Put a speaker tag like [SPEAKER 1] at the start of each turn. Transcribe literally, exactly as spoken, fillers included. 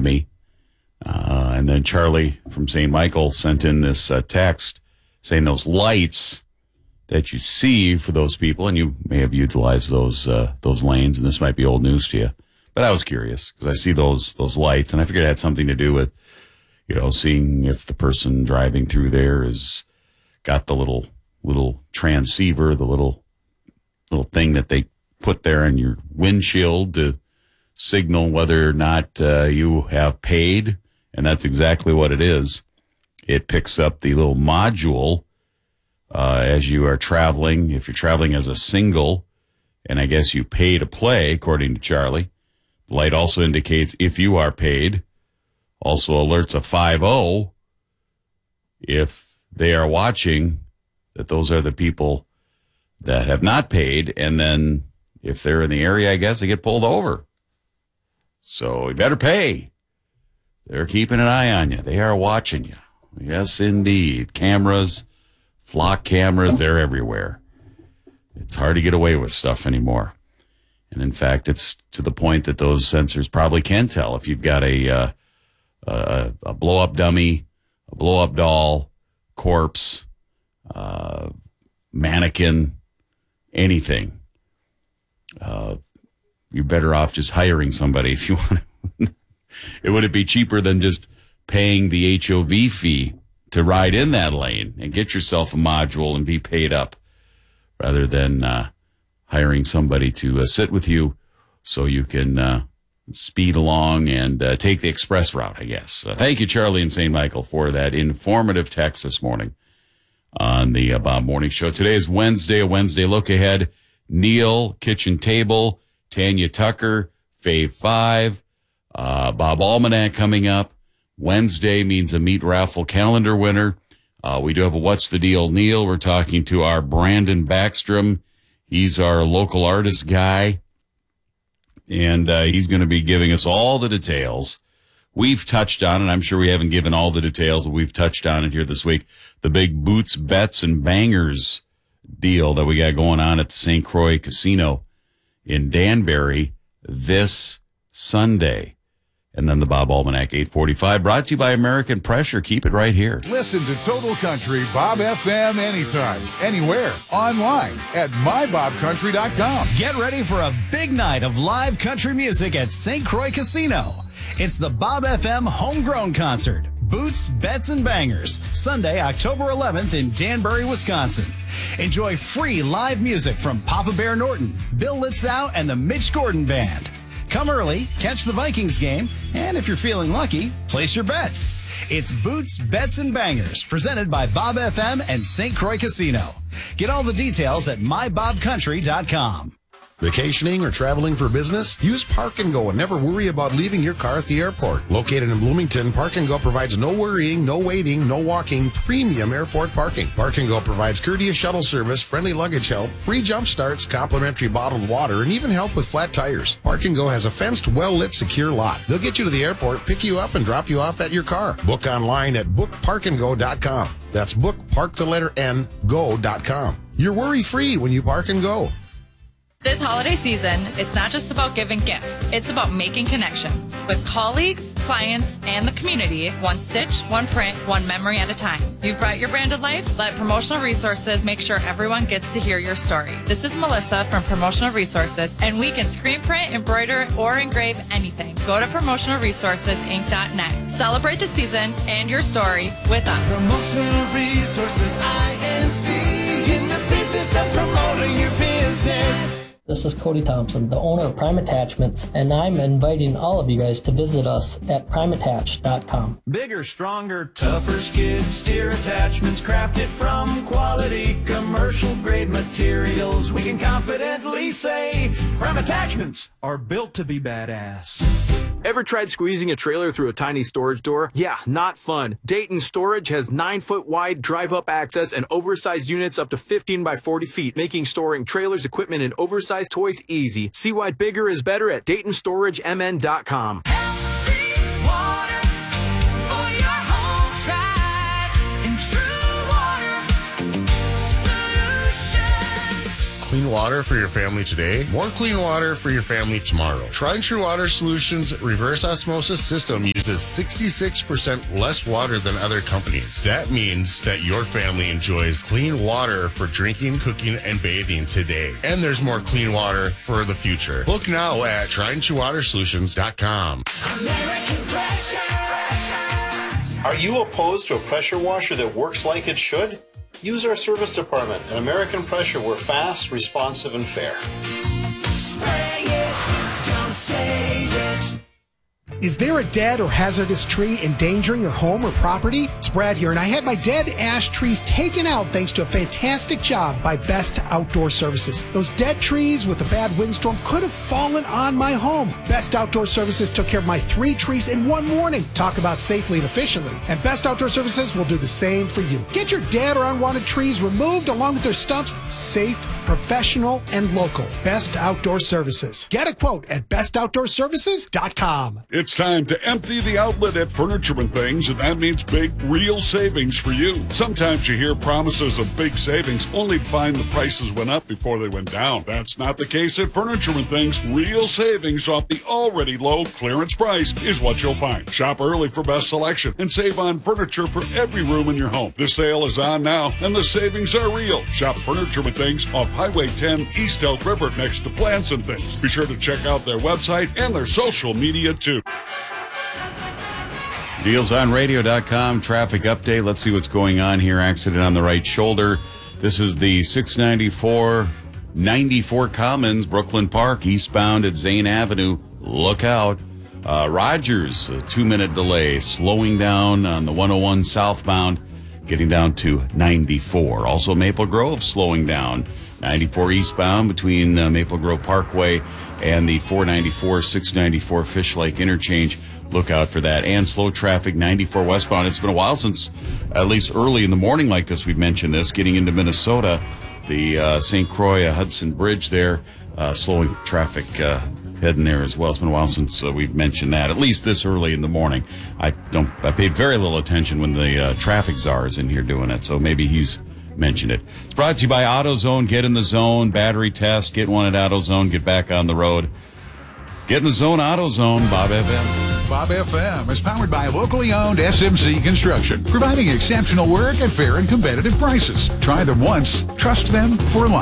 [SPEAKER 1] me. Uh, and then Charlie from Saint Michael sent in this uh, text saying those lights that you see for those people, and you may have utilized those uh, those lanes, and this might be old news to you, but I was curious because I see those those lights, and I figured it had something to do with, you know, seeing if the person driving through there has got the little little transceiver, the little little thing that they put there in your windshield to signal whether or not uh, you have paid, and that's exactly what it is. It picks up the little module uh, as you are traveling. If you're traveling as a single, and I guess you pay to play, according to Charlie, the light also indicates if you are paid. Also alerts a five oh if they are watching, that those are the people that have not paid, and then if they're in the area, I guess they get pulled over. So you better pay. They're keeping an eye on you. They are watching you. Yes, indeed. Cameras, flock cameras, they're everywhere. It's hard to get away with stuff anymore. And in fact, it's to the point that those sensors probably can tell if you've got a uh, a, a blow-up dummy, a blow-up doll, corpse, uh, mannequin, anything. Uh, you're better off just hiring somebody if you want to. It would it be cheaper than just paying the H O V fee to ride in that lane and get yourself a module and be paid up, rather than uh, hiring somebody to uh, sit with you so you can uh, speed along and uh, take the express route, I guess. Uh, thank you, Charlie and Saint Michael, for that informative text this morning on the uh, Bob Morning Show. Today is Wednesday, a Wednesday look ahead. Neil, Kitchen Table, Tanya Tucker, Fave five, uh, Bob Almanac coming up. Wednesday means a meat raffle calendar winner. Uh, we do have a What's the Deal, Neil. We're talking to our Brandon Backstrom. He's our local artist guy, and uh, he's going to be giving us all the details. We've touched on, and I'm sure we haven't given all the details, but we've touched on it here this week, the big Boots, Bets, and Bangers deal that we got going on at the Saint Croix Casino in Danbury this Sunday. And then the Bob Almanac eight forty-five, brought to you by American Pressure. Keep it right here.
[SPEAKER 2] Listen to Total Country Bob F M anytime, anywhere, online at my bob country dot com.
[SPEAKER 3] Get ready for a big night of live country music at Saint Croix Casino. It's the Bob F M Homegrown Concert, Boots, Bets, and Bangers, Sunday, October eleventh in Danbury, Wisconsin. Enjoy free live music from Papa Bear Norton, Bill Litzow, and the Mitch Gordon Band. Come early, catch the Vikings game, and if you're feeling lucky, place your bets. It's Boots, Bets, and Bangers, presented by Bob F M and Saint Croix Casino. Get all the details at my bob country dot com.
[SPEAKER 4] Vacationing or traveling for business? Use Park and Go and never worry about leaving your car at the airport. Located in Bloomington, Park and Go provides no worrying, no waiting, no walking, premium airport parking. Park and Go provides courteous shuttle service, friendly luggage help, free jump starts, complimentary bottled water, and even help with flat tires. Park and Go has a fenced, well-lit, secure lot. They'll get you to the airport, pick you up, and drop you off at your car. Book online at book park and go dot com. That's book, park the letter N, go dot com. You're worry-free when you Park and Go.
[SPEAKER 5] This holiday season, it's not just about giving gifts. It's about making connections with colleagues, clients, and the community, one stitch, one print, one memory at a time. You've brought your brand to life? Let Promotional Resources make sure everyone gets to hear your story. This is Melissa from Promotional Resources, and we can screen print, embroider, or engrave anything. Go to promotional resources inc dot net. Celebrate the season and your story with us.
[SPEAKER 6] Promotional Resources, I N C, in the business of promoting your business.
[SPEAKER 7] This is Cody Thompson, the owner of Prime Attachments, and I'm inviting all of you guys to visit us at prime attach dot com.
[SPEAKER 8] Bigger, stronger, tougher skid steer attachments crafted from quality commercial grade materials. We can confidently say Prime Attachments are built to be badass.
[SPEAKER 9] Ever tried squeezing a trailer through a tiny storage door? Yeah, not fun. Dayton Storage has nine foot wide drive-up access and oversized units up to fifteen by forty feet, making storing trailers, equipment, and oversized toys easy. See why bigger is better at dayton storage m n dot com.
[SPEAKER 4] Clean water water for your family today, more clean water for your family tomorrow. Tried and True Water Solutions reverse osmosis system uses sixty-six percent less water than other companies. That means that your family enjoys clean water for drinking, cooking, and bathing today. And there's more clean water for the future. Look now at tried and true water solutions dot com.
[SPEAKER 6] American Pressure.
[SPEAKER 10] Are you opposed to a pressure washer that works like it should? Use our service department at American Pressure. We're fast, responsive, and fair.
[SPEAKER 6] Spray it, don't say it.
[SPEAKER 11] Is there a dead or hazardous tree endangering your home or property? It's Brad here, and I had my dead ash trees taken out thanks to a fantastic job by Best Outdoor Services. Those dead trees with a bad windstorm could have fallen on my home. Best Outdoor Services took care of my three trees in one morning. Talk about safely and efficiently. And Best Outdoor Services will do the same for you. Get your dead or unwanted trees removed along with their stumps. Safe, professional, and local. Best Outdoor Services. Get a quote at best outdoor services dot com.
[SPEAKER 12] It's time to empty the outlet at Furniture and Things, and that means big, real savings for you. Sometimes you hear promises of big savings only to find the prices went up before they went down. That's not the case at Furniture and Things. Real savings off the already low clearance price is what you'll find. Shop early for best selection and save on furniture for every room in your home. This sale is on now, and the savings are real. Shop Furniture and Things off Highway ten, East Elk River, next to Plants and Things. Be sure to check out their website and their social media, too.
[SPEAKER 1] deals on radio dot com traffic update. Let's see what's going on here. Accident on the right shoulder. This is the six ninety-four ninety-four Commons, Brooklyn Park, eastbound at Zane Avenue. Look out. Uh, Rogers, a two-minute delay, slowing down on the one oh one southbound, getting down to ninety-four. Also, Maple Grove slowing down. ninety-four eastbound between uh, Maple Grove Parkway and the four ninety-four six ninety-four Fish Lake interchange. Look out for that. And slow traffic, ninety-four westbound. It's been a while since, at least early in the morning like this, we've mentioned this. Getting into Minnesota, the uh, Saint Croix uh, Hudson Bridge there, uh, slowing traffic uh, heading there as well. It's been a while since uh, we've mentioned that, at least this early in the morning. I don't. I paid very little attention when the uh, traffic czar is in here doing it, so maybe he's mentioned it. It's brought to you by AutoZone. Get in the zone. Battery test. Get one at AutoZone. Get back on the road. Get in the zone, AutoZone. Bob F M.
[SPEAKER 2] Bob F M is powered by locally owned S M C Construction, providing exceptional work at fair and competitive prices. Try them once, trust them for life.